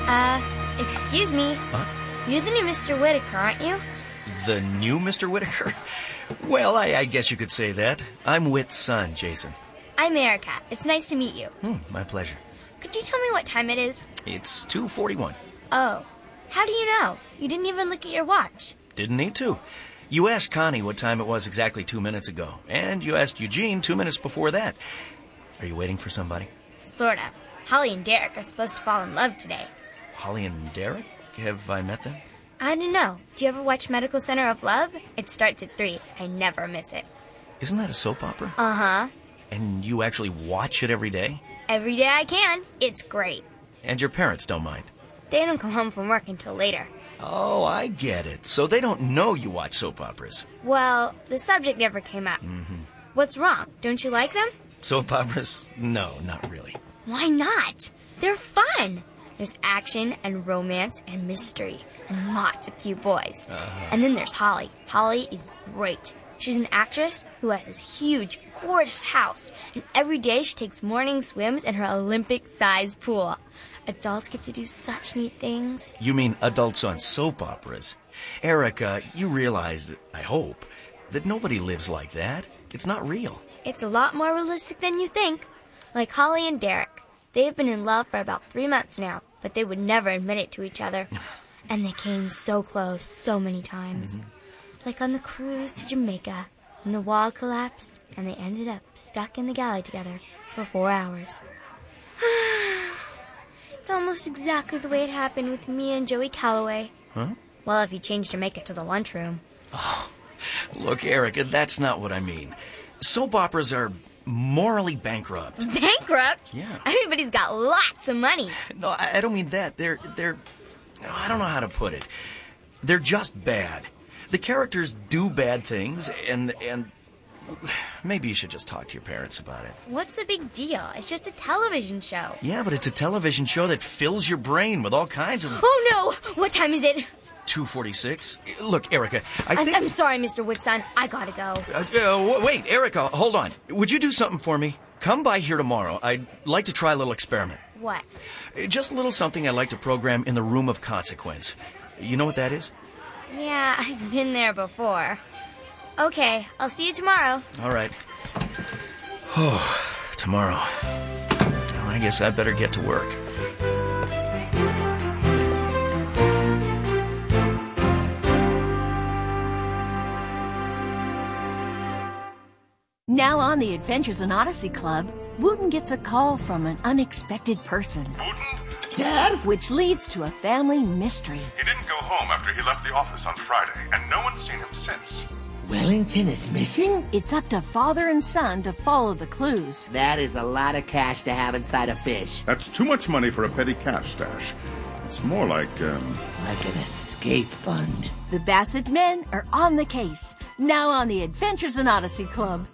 Excuse me. Huh? You're the new Mr. Whitaker, aren't you? The new Mr. Whitaker? Well, I guess you could say that. I'm Whit's son, Jason. I'm Erica. It's nice to meet you. My pleasure. Could you tell me what time it is? It's 2:41. Oh. How do you know? You didn't even look at your watch. Didn't need to. You asked Connie what time it was exactly 2 minutes ago, and you asked Eugene 2 minutes before that. Are you waiting for somebody? Sort of. Holly and Derek are supposed to fall in love today. Holly and Derek? Have I met them? I don't know. Do you ever watch Medical Center of Love? It starts at 3. I never miss it. Isn't that a soap opera? Uh-huh. And you actually watch it every day? Every day I can. It's great. And your parents don't mind? They don't come home from work until later. Oh, I get it. So they don't know you watch soap operas. Well, the subject never came up. What's wrong? Don't you like them? Soap operas? No, not really. Why not? They're fun. There's action and romance and mystery and lots of cute boys. And then there's Holly. Holly is great. She's an actress who has this huge, gorgeous house. And every day she takes morning swims in her Olympic-sized pool. Adults get to do such neat things. You mean adults on soap operas? Erica, you realize, I hope, that nobody lives like that. It's not real. It's a lot more realistic than you think. Like Holly and Derek. They've been in love for about 3 months now, but they would never admit it to each other. And they came so close so many times. Like on the cruise to Jamaica, when the wall collapsed, and they ended up stuck in the galley together for 4 hours. It's almost exactly the way it happened with me and Joey Calloway. Huh? Well, if you changed Jamaica to the lunchroom. Oh, look, Erica, that's not what I mean. Soap operas are morally bankrupt. Bankrupt? Yeah. Everybody's got lots of money. No, I don't mean that. They're I don't know how to put it. They're just bad. The characters do bad things, and maybe you should just talk to your parents about it. What's the big deal? It's just a television show. Yeah, but it's a television show that fills your brain with all kinds of... Oh, no! What time is it? 2:46. Look, Erica, I think... I'm sorry, Mr. Whitson. I gotta go. Wait, Erica, hold on. Would you do something for me? Come by here tomorrow. I'd like to try a little experiment. What? Just a little something I'd like to program in the room of consequence. You know what that is? Yeah, I've been there before. Okay, I'll see you tomorrow. All right. Oh, tomorrow. Well, I guess I better get to work. Now on the Adventures in Odyssey Club, Wooten gets a call from an unexpected person. Wooten? Dad? Which leads to a family mystery. He didn't go home after he left the office on Friday, and no one's seen him since. Wellington is missing? It's up to father and son to follow the clues. That is a lot of cash to have inside a fish. That's too much money for a petty cash stash. It's more like, Like an escape fund. The Bassett men are on the case. Now on the Adventures in Odyssey Club.